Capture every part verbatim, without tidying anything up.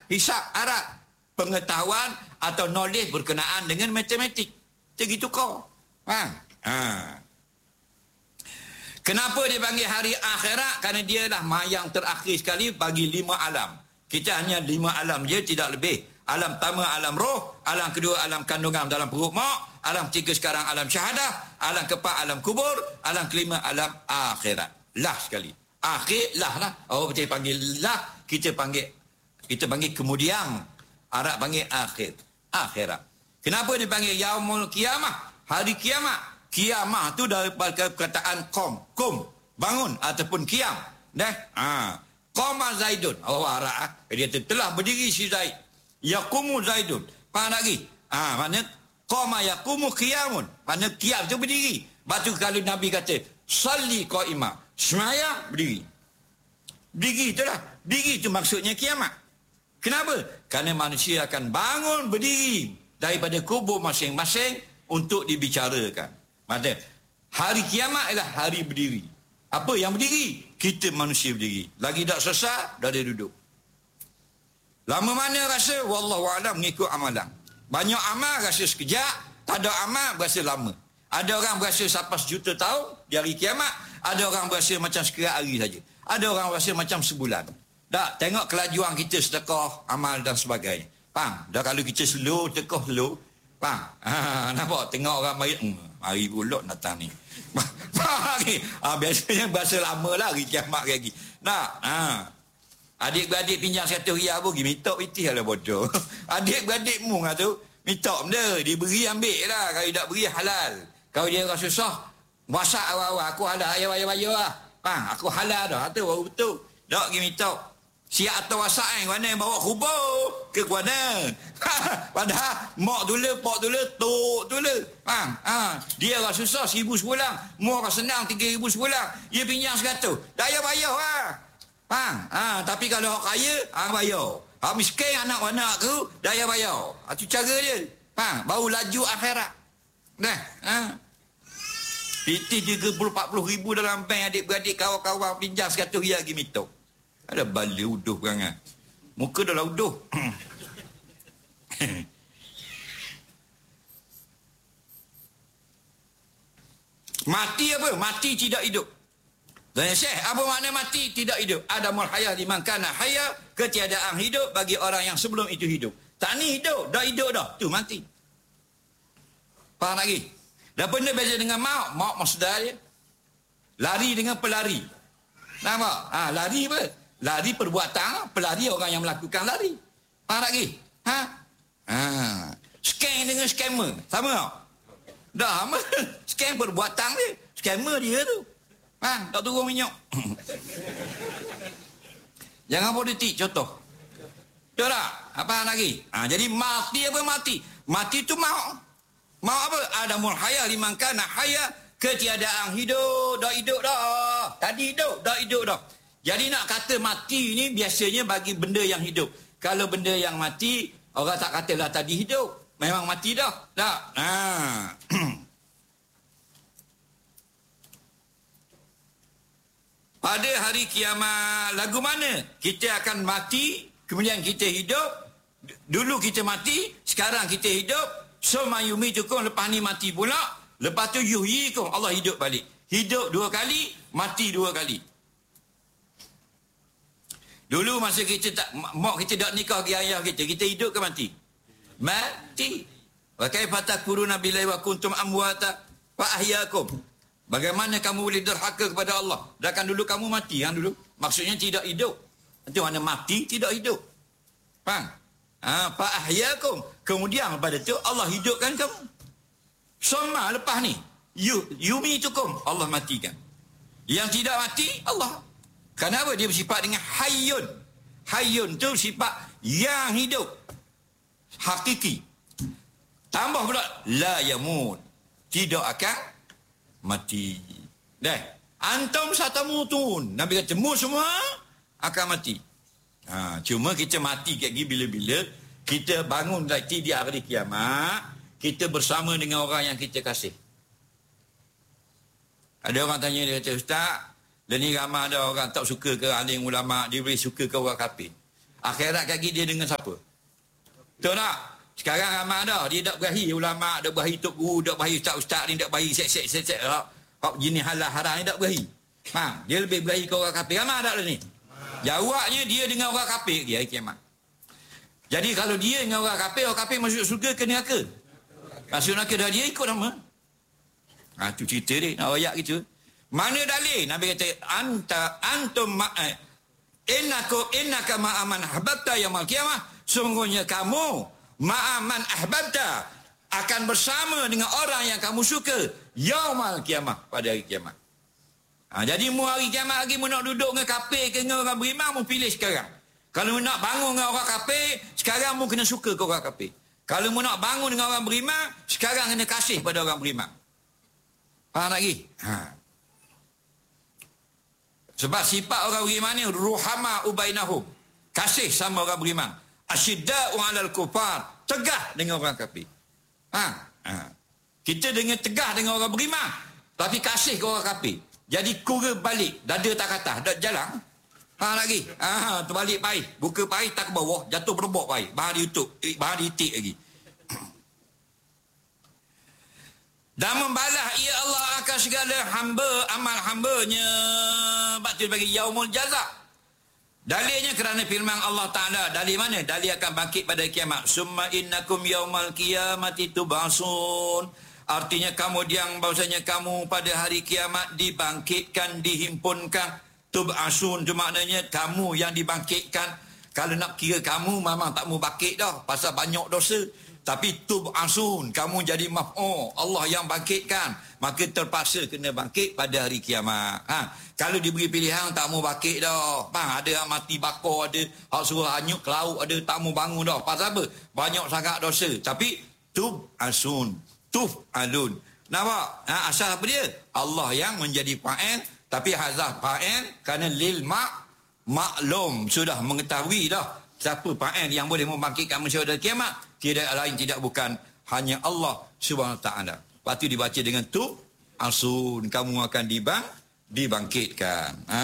hisab, Arab, pengetahuan atau knowledge berkenaan dengan matematik. Begitu kau. Faham? Ha. Kenapa dia panggil hari akhirat? Kerana dia lah yang terakhir sekali bagi lima alam. Kita hanya lima alam je, tidak lebih. Alam pertama alam roh, alam kedua alam kandungan dalam perut mak, alam ketiga sekarang alam syahadah, alam keempat alam kubur, alam kelima alam akhirat. Lah sekali. Akhir lah lah. Oh, kita panggil lah, kita panggil kita panggil kemudian. Arab panggil akhir. Akhirat. Kenapa dipanggil yaumul kiamah? Hari kiamat. Kiamah tu daripada perkataan qom, kum, bangun ataupun kiam. Dah? Ha. Qoma Zaidun. Oh, Arab. Dia telah berdiri si Zaid. Yaqumu Zaidun. Faham lagi? Ah, ha, maknanya qama yaqumu qiyamun. Maknanya qiyam tu berdiri. Batu kalau Nabi kata, salli qa'imah. Semaya berdiri. Berdiri itulah. Berdiri itu maksudnya kiamat. Kenapa? Kerana manusia akan bangun berdiri daripada kubur masing-masing untuk dibicarakan. Maksudnya, hari kiamat ialah hari berdiri. Apa yang berdiri? Kita manusia berdiri. Lagi tak selesai, dah dia duduk. Lama mana rasa? Wallahualam mengikut amalan. Banyak amal rasa sekejap, tak ada amal berasa lama. Ada orang berasa sampai sejuta tahun di hari kiamat, ada orang berasa macam sekerat hari saja. Ada orang berasa macam sebulan. Tak, tengok kelajuan kita sedekah, amal dan sebagainya. Faham? Dah kalau kita slow, tekah slow, faham? Ha, nampak? Tengok orang mari, hmm, hari pulak datang ni. Faham ni? Ha, biasanya berasa lama lah hari kiamat lagi. Nak? Ha. Adik-beradik pinjam satu riyal pun pergi minta pitih lah bodoh. Adik-beradik mu lah tu minta benda, dia beri ambil lah. Kalau tak beri halal. Kalau dia rasa susah, masak awal-awal aku halal, ayah-ayah lah. Ha, aku halal dah, tu baru betul. Tak pergi minta. Siap atau wasak kan, mana yang bawa kubur ke mana? Padahal mak dulu, pak dulu, tok dulu. Ha, ha. Dia rasa susah seribu sebulan, mu orang senang tiga ribu sebulan. Dia pinjam seratus. Dah bayar lah. Faham? Ha, tapi kalau orang kaya, ha, bayar. Orang miskin anak-anak tu, daya bayar. Itu cara dia. Faham? Baru laju akhirat. Dah. Ha. Pitih tiga puluh empat puluh ribu dalam bank, adik-beradik kawan-kawan pinjam seratus riyal pergi minta. Ada bala uduh perangai. Muka dah lah uduh. Mati apa? Mati tidak hidup. Tanya Syekh, apa makna mati tidak hidup? Adamul hayah liman kana hayah, ketiadaan hidup bagi orang yang sebelum itu hidup. Tak ni hidup, dah hidup dah. Tu mati. Faham lagi? Dan benda beza dengan maut. Maut maksudnya dia lari dengan pelari. Nampak? Ha, lari apa? Lari perbuatan, pelari orang yang melakukan lari. Faham lagi? Ha? Ha. Scam dengan scammer. Sama tak? Dah sama. Scam perbuatan dia. Scammer dia tu. Ha, tak turun minyak. Jangan politik contoh. Betul tak? Apa lagi? Ha, jadi mati apa mati? Mati tu maut. Maut apa? Adamul hayah liman kana hayah, ketiadaan hidup, dah hidup dah. Tadi hidup, dah hidup dah. Jadi nak kata mati ni biasanya bagi benda yang hidup. Kalau benda yang mati, orang tak katalah tadi hidup. Memang mati dah. Tak? Ha. Pada hari kiamat, lagu mana? Kita akan mati, kemudian kita hidup. Dulu kita mati, sekarang kita hidup. Summa yumitukum, lepas ni mati pula. Lepas tu yuhyikum, Allah hidup balik. Hidup dua kali, mati dua kali. Dulu masa kita tak, mak kita tak nikah dengan ayah kita, kita hidup ke mati? Mati. Wa kaifa takfuruna billahi wa kuntum amwata fa ahyakum. Bagaimana kamu boleh derhaka kepada Allah? Sedangkan dulu kamu mati kan dulu? Maksudnya tidak hidup. Itu mana mati tidak hidup. Faham? Ha, fa ahyakum. Kemudian pada itu Allah hidupkan kamu. Summa lepas ni, yu yumitukum, Allah matikan. Yang tidak mati Allah. Kenapa dia bersifat dengan hayyun? Hayyun tu sifat yang hidup. Hakiki. Tambah pula la yamut. Tidak akan mati. Dah. Antum satamutun. Nabi kata mu semua akan mati. Ha, cuma kita mati kat gini bila-bila kita bangun nanti di hari kiamat, kita bersama dengan orang yang kita kasih. Ada orang tanya dia kata, Ustaz, dan ni ramai ada orang tak suka ke alim ulama, dia boleh suka ke orang kafir. Akhirat kaki dia dengan siapa? Betul tak? Sekarang ramai dah. Dia tak berahi ulama', tak berahi tok guru, tak berahi ustaz-ustaz ni, tak berahi sek-sek-sek. Hak jenis halal haram ni tak berahi. Ha, dia lebih berahi ke orang kafir. Ramai tak ni? Jawabnya dia dengan orang kafir dia hari kiamat. Jadi kalau dia dengan orang kafir, orang kafir masuk surga ke neraka? Masuk neraka dah dia ikut nama. Ha, tu cerita dia. Nak ayat gitu. Mana dalil? Nabi kata, anta antum ma'ah. Innaka innaka ma'aman ahbabta yaumil qiyamah. Sungguhnya kamu ma'aman ahbabta akan bersama dengan orang yang kamu suka yaumil qiyamah, pada hari kiamat. Ha, jadi mu hari kiamat lagi mu nak duduk dengan kafir ke dengan orang beriman, mu pilih sekarang. Kalau mu nak bangun dengan orang kafir, sekarang mu kena suka ke orang kafir. Kalau mu nak bangun dengan orang beriman, sekarang kena kasih pada orang beriman. Faham lagi? Ha. Sebab sifat orang beriman ni ruhama ubainahum. Kasih sama orang beriman. Asyidda'u 'alal kufar. Tegah dengan orang kafir. Ha. Ha. Kita dengan tegah dengan orang beriman, tapi kasih ke orang kafir. Jadi kura balik, dada tak kata, dak jalan. Ha lagi. Ha, terbalik pai. Buka pai tak ke bawah, jatuh berebok pai. Bahan diutuk, eh, bahan diitik lagi. Dan membalas ia Allah akan segala hamba, amal hambanya. Batul bagi yaumul jaza. Dalilnya kerana firman Allah Ta'ala. Dalil mana? Dalil akan bangkit pada kiamat. Summa innakum yaumal qiyamati tub'asun. Artinya kamu yang bahasanya kamu pada hari kiamat dibangkitkan, dihimpunkan. Tub'asun itu maknanya kamu yang dibangkitkan. Kalau nak kira kamu memang tak mau bangkit dah. Pasal banyak dosa. Tapi tub'asun, kamu jadi maf'ul, Allah yang bangkitkan, maka terpaksa kena bangkit pada hari kiamat. Ha, kalau diberi pilihan tak mau bangkit dah. Bang, ada yang mati bakar, ada hak suruh hanyut ke laut, ada tak mau bangun dah. Pasal apa? Banyak sangat dosa. Tapi tub'asun, tuf'alun. Nampak? Ha, asal apa dia? Allah yang menjadi fa'il, tapi hazaf fa'il kerana lil ma' maklum, sudah mengetahui dah siapa fa'il yang boleh membangkitkan manusia pada kiamat. Tidak lain tidak bukan hanya Allah Subhanahu Wa Taala. Lepas tu dibaca dengan tu asun, kamu akan dibang dibangkitkan. Ha.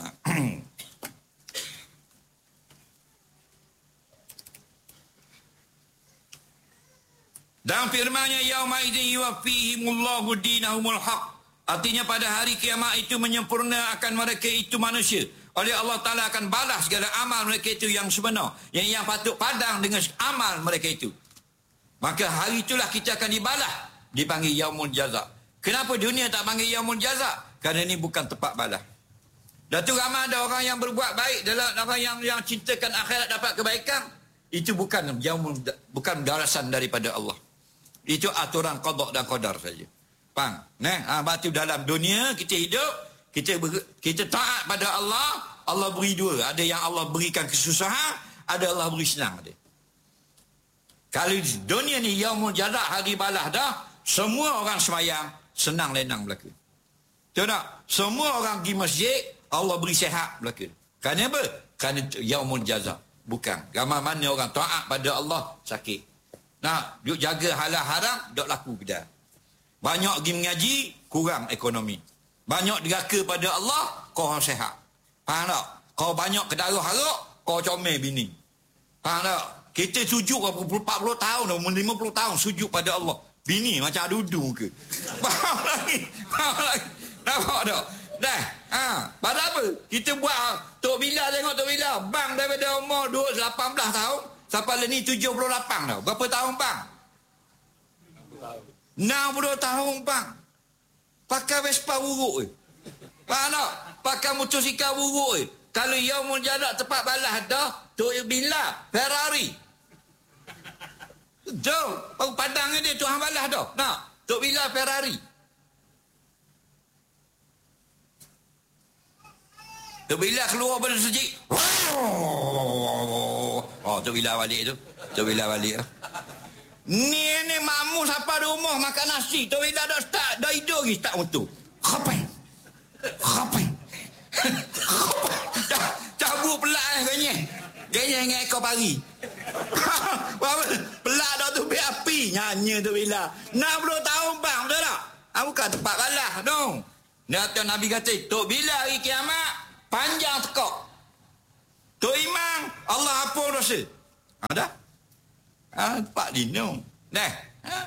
Dan firman-Nya yauma idzin yuwaffihimullahu dinahumul haq. Artinya pada hari kiamat itu menyempurna akan mereka itu manusia. Oleh Allah Ta'ala akan balas segala amal mereka itu yang sebenar. Yang yang patut padang dengan amal mereka itu. Maka hari itulah kita akan dibalas. Dipanggil Yaumul Jaza. Kenapa dunia tak panggil Yaumul Jaza? Kerana ini bukan tempat balas. Dan tu ramai ada orang yang berbuat baik. Dalam orang yang yang cintakan akhirat dapat kebaikan. Itu bukan Yaumul, bukan balasan daripada Allah. Itu aturan qada dan qadar saja. Faham? Nah, ha, batu dalam dunia kita hidup. Kita ber, kita taat pada Allah, Allah beri dua. Ada yang Allah berikan kesusahan, ada Allah beri senang dia. Kalau dunia ni yaumul jaza, hari balas dah, semua orang semayang, senang lenang belaka. Tahu tak? Semua orang pergi masjid, Allah beri sihat belaka. Kerana apa? Kerana yaumul jaza. Bukan. Ramai mana orang taat pada Allah, sakit. Nah, duk jaga halal haram, duk laku beda. Banyak pergi mengaji, kurang ekonomi. Banyak deraka pada Allah, kau orang sehat. Faham tak? Kau banyak kedarah harap, kau comel bini. Faham tak? Kita sujud empat puluh tahun, lima puluh tahun sujud pada Allah. Bini macam adudu ke? Faham lagi? Faham lagi? Nampak tak? Dah. Ha. Pada apa? Kita buat, Tok Bila tengok Tok Bila. Bang daripada umur lapan belas tahun, sampai ni tujuh puluh lapan dah. Berapa tahun bang? enam puluh tahun bang. Pakai Vespa buruk eh. Faham tak? Pakai motosikal buruk eh. Kalau yaumul jaza tempat balas dah, Tok Bila Ferrari. Jom, baru padang dia Tuhan balas dah. Nak, Tok Bila Ferrari. Tok Bila keluar pada sejik. Oh, Tok Bila balik tu. Tok Bila balik tu. Ni ni makmu sampai di rumah makan nasi. Tok Bila dah start, dah hidup lagi start motor. Khapai. Khapai. Khapai. Cabut pelak eh kayaknya. Kayaknya dengan ekor pari. Pelak dah tu biar api. Nyanyi Tok Bila. enam puluh tahun bang, betul tak? Ah, bukan tempat balas dong. Nabi kata, Tok Bila hari kiamat, panjang tekak. Tok Imam, Allah ampun dosa. Ha, dah? Ha, Pak Dino. Dah. Ha?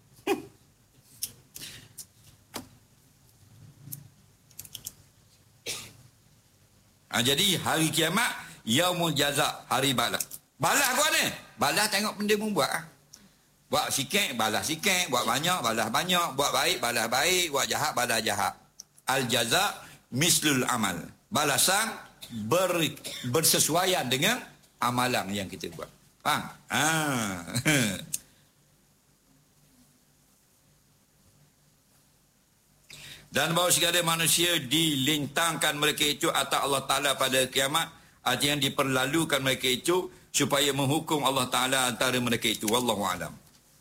Ha, jadi hari kiamat, yaumul jazak, hari balas. Balas aku mana? Balas tengok benda pun buat. Ha? Buat sikit, balas sikit. Buat banyak, balas banyak. Buat baik, balas baik. Buat jahat, balas jahat. Al-jazak mislul amal. Balasan ber, bersesuaian dengan amalan yang kita buat. Faham? Ha. Dan bahawa segala manusia dilintangkan mereka itu atas Allah Ta'ala pada kiamat. Artinya diperlalukan mereka itu supaya menghukum Allah Ta'ala antara mereka itu. Wallahu'alam.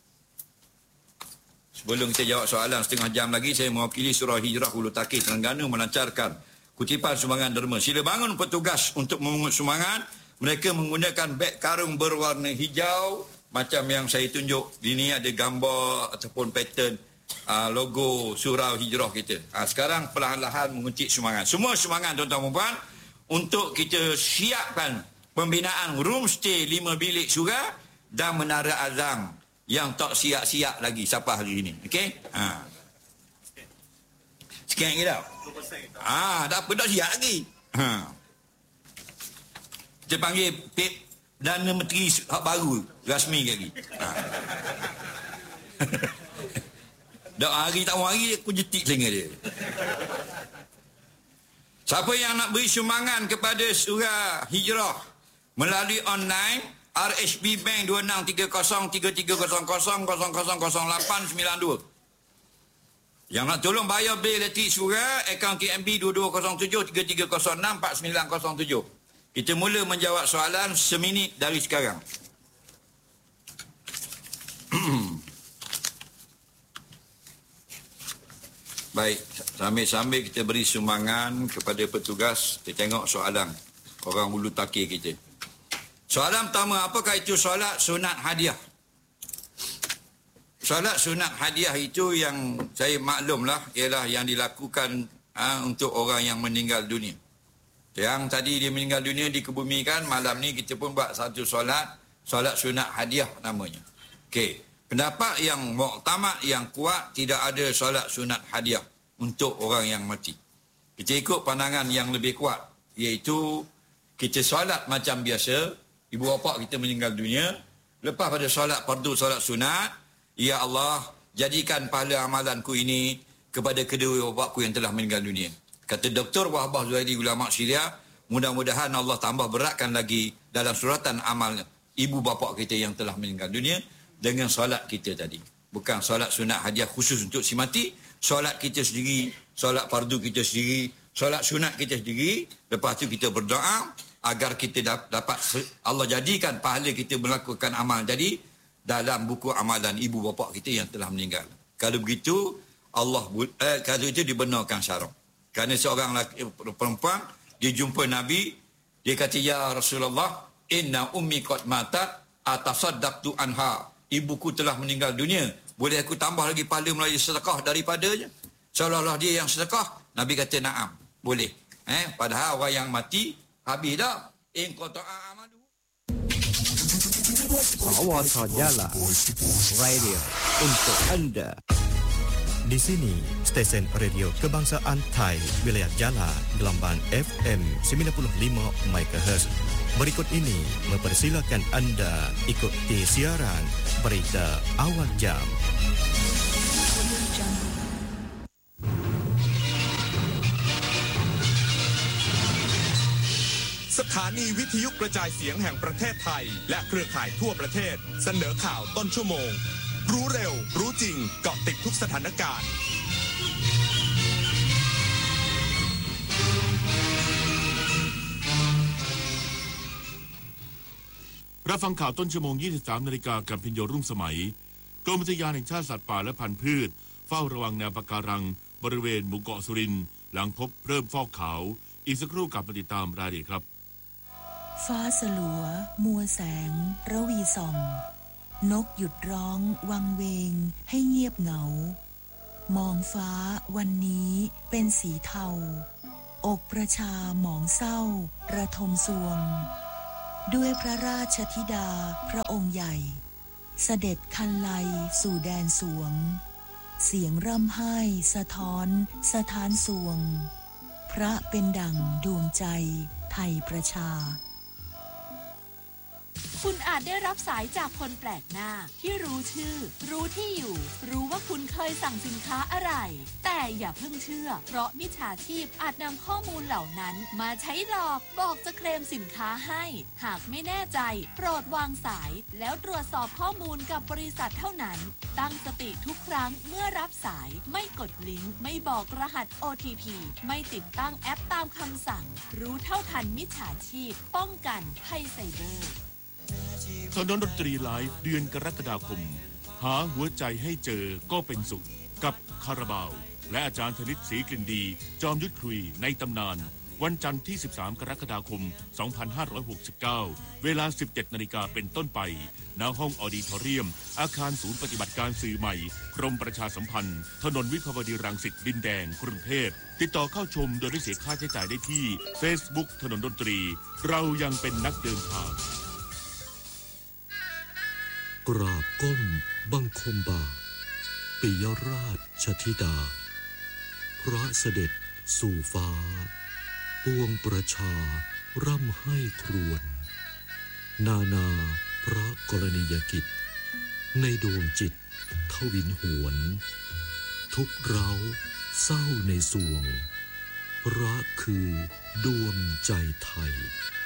Sebelum kita jawab soalan setengah jam lagi, saya mewakili surah Hijrah Hulu Takis Terengganu melancarkan kutipan sumbangan derma. Sila bangun petugas untuk memungut sumbangan. Mereka menggunakan beg karung berwarna hijau macam yang saya tunjuk. Ini ada gambar ataupun pattern uh, logo surah Hijrah kita. Uh, sekarang perlahan-lahan menguncik sumbangan. Semua sumbangan tuan-tuan dan puan untuk kita siapkan pembinaan room stay lima bilik surah dan menara azam yang tak siap-siap lagi sampai hari ini. Okey? Ha. Sikit lagi dah. Ah, dah apa dah siap lagi. Ha. Kita panggil Pip Dana Menteri baru rasmi lagi. Ha. Dah hari tak hari aku jetik telinga dia. Siapa yang nak beri sumbangan kepada surah Hijrah melalui online, R H B Bank dua enam tiga kosong tiga tiga kosong kosong kosong kosong kosong lapan sembilan dua. Yang nak tolong bayar bil elektrik surah, akaun K M B dua dua kosong tujuh tiga tiga kosong enam empat sembilan kosong tujuh. Kita mula menjawab soalan seminit dari sekarang. Baik, sambil-sambil kita beri sumbangan kepada petugas, kita tengok soalan orang Hulu Takis kita. Soalan pertama, apakah itu solat sunat hadiah? Solat sunat hadiah itu yang saya maklumlah ialah yang dilakukan ha, untuk orang yang meninggal dunia. Yang tadi dia meninggal dunia dikebumikan, malam ni kita pun buat satu solat, solat sunat hadiah namanya. Okey, pendapat yang muktamad yang kuat, tidak ada solat sunat hadiah untuk orang yang mati. Kita ikut pandangan yang lebih kuat, iaitu kita solat macam biasa. Ibu bapa kita meninggal dunia, lepas pada solat fardu, solat sunat, ya Allah, jadikan pahala amalanku ini kepada kedua bapakku yang telah meninggal dunia. Kata Doktor Wahbah Zuhairi ulama Syria, mudah-mudahan Allah tambah beratkan lagi dalam suratan amal ibu bapa kita yang telah meninggal dunia dengan solat kita tadi. Bukan solat sunat hadiah khusus untuk si mati, solat kita sendiri, solat fardu kita sendiri, solat sunat kita sendiri. Lepas tu kita berdoa agar kita dapat Allah jadikan pahala kita melakukan amal jadi dalam buku amalan ibu bapa kita yang telah meninggal. Kalau begitu Allah eh, kalau itu dibenarkan syarak. Kerana seorang lelaki, perempuan dia jumpa Nabi, dia kata, ya Rasulullah, inna ummi qad matat atasaddaqtu anha. Ibuku telah meninggal dunia, boleh aku tambah lagi pahala melalui sedekah daripadanya? Seolah-olah dia yang sedekah. Nabi kata na'am, boleh. Eh, padahal orang yang mati habis dah. In qata'a amadu. Awal sajalah radio untuk anda. Di sini stesen radio kebangsaan Thai wilayah Jala gelombang F M sembilan puluh lima megahertz. Berikut ini mempersilakan anda ikuti siaran berita awal jam. สถานีวิทยุกระจายเสียงแห่งประเทศไทยและเครือข่ายทั่วประเทศเสนอข่าวต้นชั่วโมงรู้เร็วรู้จริงเกาะติดทุกสถานการณ์รับฟังข่าวต้นชั่วโมง ยี่สิบสามนาฬิกากับพิญโยรุ่งสมัยกรมอุทยานแห่งชาติสัตว์ป่าและพันธุ์พืชเฝ้าระวังแนวปะการังบริเวณหมู่เกาะสุรินทร์หลังพบเริ่มฟอกขาวอีกสักครู่กลับมาติดตามรายละเอียดครับฟ้าสลัวมัวแสงระวีส่องนกหยุดร้องวังเวงให้เงียบเหงามองฟ้าวันนี้เป็นสีเทาอกประชาหมองเศร้าระทมสวงด้วยพระราชธิดาพระองค์ใหญ่เสด็จคันไลสู่แดนสวงเสียงร่ำไห้สะท้อนสถานสวงพระเป็นดั่งดวงใจไทยประชาคุณอาจได้รับสายจากคนแปลกหน้าที่รู้ชื่อรู้ที่อยู่รู้ว่าคุณเคยสั่งสินค้าอะไรแต่อย่าเพิ่งเชื่อเพราะมิจฉาชีพอาจนำข้อมูลเหล่านั้นมาใช้หลอกบอกจะเคลมสินค้าให้หากไม่แน่ใจโปรดวางสายแล้วตรวจสอบข้อมูลกับบริษัทเท่านั้นตั้งสติทุกครั้งเมื่อรับสายไม่กดลิงก์ไม่บอกรหัส โอ ที พี ไม่ติดตั้งแอปตามคำสั่งรู้เท่าทันมิจฉาชีพป้องกันภัยไซเบอร์ถนนดนตรีไลฟ์เดือนกรกฎาคมหาหัวใจให้เจอก็เป็นสุขกับคาราบาวและอาจารย์ธนิตศรีกลิ่นดีจอมยุทธคุยในตำนานวันจันทร์ที่สิบสามกรกฎาคมสองพันห้าร้อยหกสิบเก้าเวลา สิบเจ็ดนาฬิกาเป็นต้นไปณห้องออดิทอเรียมอาคารศูนย์ปฏิบัติการสื่อใหม่กรมประชาสัมพันธ์ถนนวิภาวดีรังสิตดินแดงกรุงเทพติดต่อเข้าชมโดยไม่เสียค่าใช้จ่ายได้ที่ Facebook ถนนดนตรีเรายังเป็นนักเดินทางกราบก้มบังคมบาปิยราชธิดาพระเสด็จสู่ฟ้าปวงประชาร่ำให้ครวญนานาพระกรณียกิจในดวงจิตทวินหวนทุกเร้าเศร้าในสวงพระคือดวงใจไทย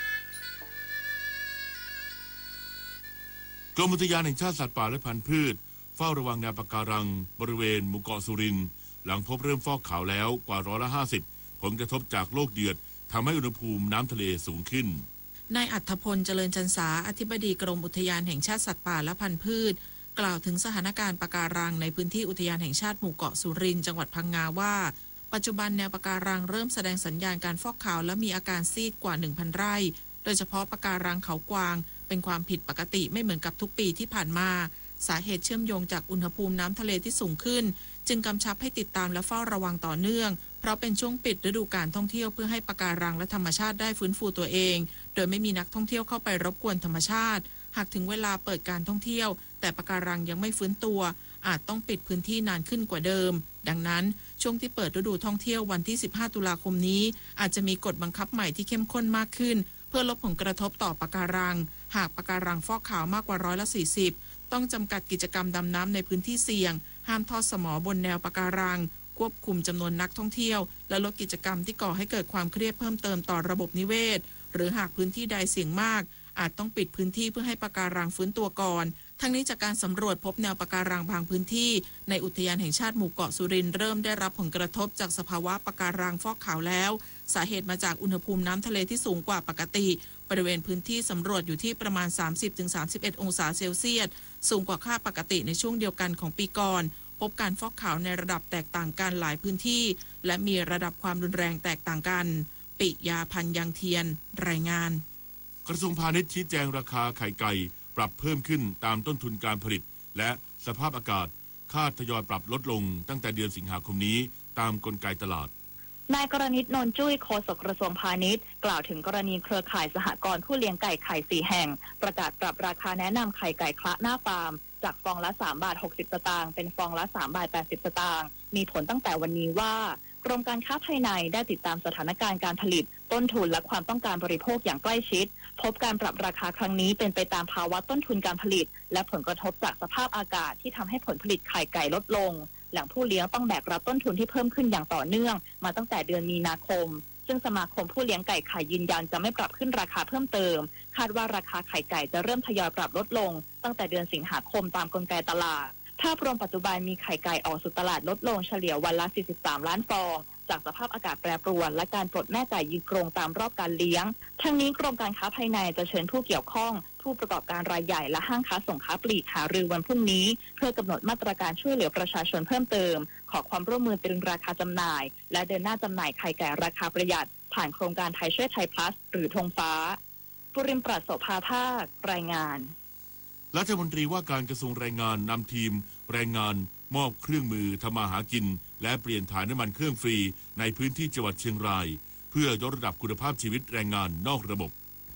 กรมอุทยานแห่งชาติสัตว์ป่าและพันธุ์พืชเฝ้าระวังแนวปะการังบริเวณหมู่เกาะสุรินทร์หลังพบเริ่มฟอกขาวแล้วกว่าร้อยละห้าสิบผลกระทบจากโลกเดือดทำให้อุณหภูมิน้ำทะเลสูงขึ้นนายอัธพลเจริญจันสาอธิบดีกรมอุทยานแห่งชาติสัตว์ป่าและพันธุ์พืชกล่าวถึงสถานการณ์ปะการังในพื้นที่อุทยานแห่งชาติหมู่เกาะสุรินทร์จังหวัดพังงาว่าปัจจุบันแนวปะการังเริ่มแสดงสัญญาณการฟอกขาวและมีอาการซีดกว่า หนึ่งพัน ไร่โดยเฉพาะปะการังเขากวางเป็นความผิดปกติไม่เหมือนกับทุกปีที่ผ่านมาสาเหตุเชื่อมโยงจากอุณหภูมิน้ำทะเลที่สูงขึ้นจึงกำชับให้ติดตามและเฝ้าระวังต่อเนื่องเพราะเป็นช่วงปิดฤดูการท่องเที่ยวเพื่อให้ปะการังและธรรมชาติได้ฟื้นฟูตัวเองโดยไม่มีนักท่องเที่ยวเข้าไปรบกวนธรรมชาติหากถึงเวลาเปิดการท่องเที่ยวแต่ปะการังยังไม่ฟื้นตัวอาจต้องปิดพื้นที่นานขึ้นกว่าเดิมดังนั้นช่วงที่เปิดฤดูท่องเที่ยววันที่สิบห้าตุลาคมนี้อาจจะมีกฎบังคับใหม่ที่เข้มข้นมากขึ้นเพื่อลดผลกระทบต่อปะการังหากปะการังฟอกขาวมากกว่าร้อยละสี่สิบต้องจำกัดกิจกรรมดำน้ำในพื้นที่เสี่ยงห้ามทอดสมอบนแนวปะการังควบคุมจำนวนนักท่องเที่ยวและลดกิจกรรมที่ก่อให้เกิดความเครียดเพิ่มเติมต่อระบบนิเวศหรือหากพื้นที่ใดเสี่ยงมากอาจต้องปิดพื้นที่เพื่อให้ปะการังฟื้นตัวก่อนทั้งนี้จากการสำรวจพบแนวปะการังบางพื้นที่ในอุทยานแห่งชาติหมู่เกาะสุรินทร์เริ่มได้รับผลกระทบจากสภาวะปะการังฟอกขาวแล้วสาเหตุมาจากอุณหภูมิน้ำทะเลที่สูงกว่าปกติบริเวณพื้นที่สำรวจอยู่ที่ประมาณ สามสิบถึงสามสิบเอ็ด องศาเซลเซียสสูงกว่าค่าปกติในช่วงเดียวกันของปีก่อนพบการฟอกขาวในระดับแตกต่างกันหลายพื้นที่และมีระดับความรุนแรงแตกต่างกันปิยาพันธ์ยังเทียนรายงานกระทรวงพาณิชย์ชี้แจงราคาไข่ไก่ปรับเพิ่มขึ้นตามต้นทุนการผลิตและสภาพอากาศคาดทยอยปรับลดลงตั้งแต่เดือนสิงหาคมนี้ตามกลไกตลาดนายกรณิต นนท์จุ้ยโฆษกกระทรวงพาณิชย์กล่าวถึงกรณีเครือข่ายสหกรณ์ผู้เลี้ยงไก่ไข่สี่แห่งประกาศปรับราคาแนะนำไข่ไก่คละหน้าฟาร์มจากฟองละสามบาทหกสิบสตางค์เป็นฟองละสามบาทแปดสิบสตางค์มีผลตั้งแต่วันนี้ว่ากรมการค้าภายในได้ติดตามสถานการณ์การผลิตต้นทุนและความต้องการบริโภคอย่างใกล้ชิดพบการปรับราคาครั้งนี้เป็นไปตามภาวะต้นทุนการผลิตและผลกระทบจากสภาพอากาศที่ทำให้ผลผลิตไข่ไก่ลดลงหลังผู้เลี้ยงต้องแบกรับต้นทุนที่เพิ่มขึ้นอย่างต่อเนื่องมาตั้งแต่เดือนมีนาคมซึ่งสมาคมผู้เลี้ยงไก่ไข่ยืนยันจะไม่ปรับขึ้นราคาเพิ่มเติมคาดว่าราคาไข่ไก่จะเริ่มทยอยปรับลดลงตั้งแต่เดือนสิงหาคมตามกลไกตลาดภาพรวมปัจจุบันมีไข่ไก่ออกสู่ตลาดลดลงเฉลี่ยวันละสี่สิบสามล้านฟองจากสภาพอากาศแปรปรวนและการปลดแม่ไก่ยืนกรงตามรอบการเลี้ยงทั้งนี้กรมการค้าภายในจะเชิญผู้เกี่ยวข้องผู้ประกอบการรายใหญ่และห้างค้าส่งค้าปลีกหารือวันพรุ่งนี้เพื่อกำหนดมาตรการช่วยเหลือประชาชนเพิ่มเติมขอความร่วมมือตรึงราคาจำหน่ายและเดินหน้าจำหน่ายไข่ไก่ราคาประหยัดผ่านโครงการไทยช่วยไทยพลัสหรือธงฟ้าปุริมปราศโสภาภาครายงานรัฐมนตรีว่าการกระทรวงแรงงานนำทีมแรงงานมอบเครื่องมือทำมาหากินและเปลี่ยนถ่ายน้ำมันเครื่องฟรีในพื้นที่จังหวัดเชียงรายเพื่อยกระดับคุณภาพชีวิตแรงงานนอกระบบ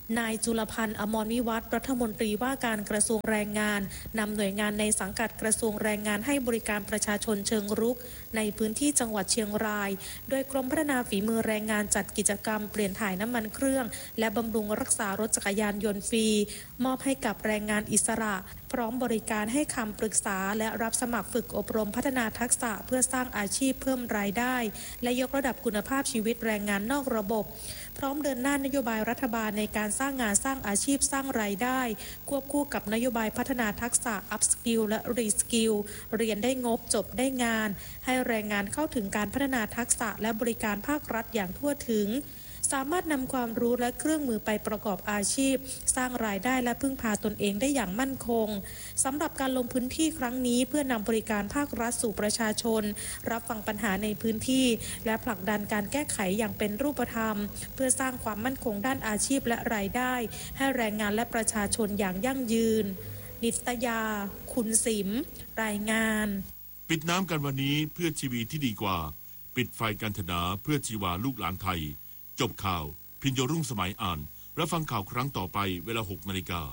นายจุลพันธ์อมรวิวัฒน์รัฐมนตรีว่าการกระทรวงแรงงานนำหน่วยงานในสังกัดกระทรวงแรงงานให้บริการประชาชนเชิงรุกในพื้นที่จังหวัดเชียงรายโดยกรมพัฒนาฝีมือแรงงานจัดกิจกรรมเปลี่ยนถ่ายน้ำมันเครื่องและบำรุงรักษารถจักรยานยนต์ฟรีมอบให้กับแรงงานอิสระพร้อมบริการให้คำปรึกษาและรับสมัครฝึกอบรมพัฒนาทักษะเพื่อสร้างอาชีพเพิ่มรายได้และยกระดับคุณภาพชีวิตแรงงานนอกระบบพร้อมเดินหน้านโยบายรัฐบาลในการสร้างงานสร้างอาชีพสร้างรายได้ควบคู่กับนโยบายพัฒนาทักษะ อัพสกิล และ รีสกิล เรียนได้งบจบได้งานให้แรงงานเข้าถึงการพัฒนาทักษะและบริการภาครัฐอย่างทั่วถึงสามารถนำความรู้และเครื่องมือไปประกอบอาชีพสร้างรายได้และพึ่งพาตนเองได้อย่างมั่นคงสำหรับการลงพื้นที่ครั้งนี้เพื่อนำบริการภาครัฐสู่ประชาชนรับฟังปัญหาในพื้นที่และผลักดันการแก้ไขอย่างเป็นรูปธรรมเพื่อสร้างความมั่นคงด้านอาชีพและรายได้ให้แรงงานและประชาชนอย่างยั่งยืนนิตยาคุณสิมรายงานปิดน้ำกันวันนี้เพื่อชีวิตที่ดีกว่าปิดไฟกันธนาเพื่อชีวาลูกหลานไทยจบข่าวพิญโยรุ่งสมัยอ่านรับฟังข่าวครั้งต่อไปเวลา หกนาฬิกา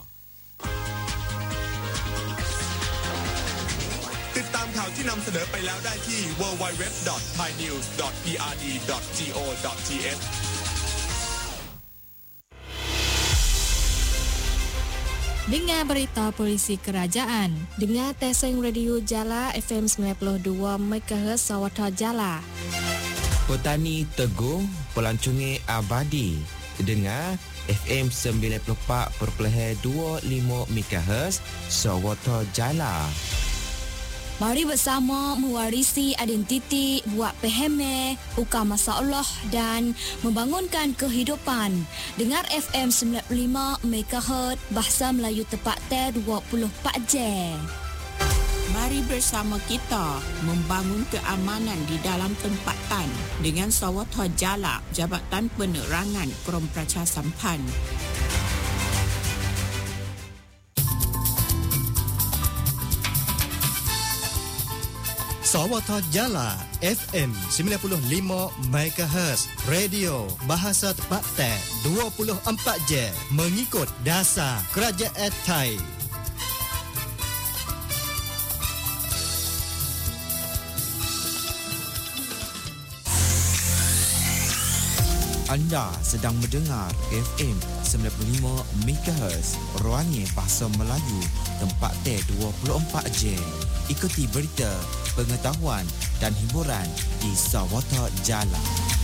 ติดตามข่าวที่นำเสนอไปแล้วได้ที่ ดับเบิลยู ดับเบิลยู ดับเบิลยู ดอท ไทยนิวส์ ดอท พี อาร์ ดี ดอท จี โอ ดอท ที เอช Dengar berita polisi kerajaan. Dengar Teseng Radio Jala F M sembilan puluh dua megahertz Sawata Jala. Petani Teguh, pelancongan abadi. Dengar F M sembilan puluh empat perpuluhan dua lima megahertz Sawata Jala. Mari bersama mewarisi identiti, buat peheme, ukar masalah dan membangunkan kehidupan. Dengar F M sembilan puluh lima megahertz Bahasa Melayu tepat ter dua puluh empat jam. Mari bersama kita membangun keamanan di dalam tempatan dengan Sawata Jala, Jabatan Penerangan Krom Pracasampan. Sawata Jala F M sembilan puluh lima megahertz Radio Bahasa Tepat dua puluh empat jam mengikut dasar Kerajaan Thai. Anda sedang mendengar F M sembilan puluh lima megahertz Ruangnya Bahasa Melayu tempat T dua puluh empat jam. Ikuti berita, pengetahuan dan hiburan di Sawata Jala.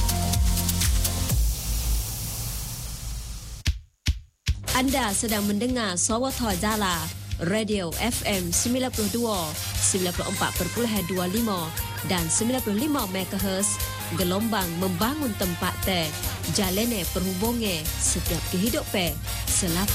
Anda sedang mendengar Sawata Jala Radio F M sembilan puluh dua, sembilan puluh empat perpuluhan dua lima dan sembilan puluh lima megahertz gelombang membangun tempat teh jalene perhubungan setiap kehidupan selaku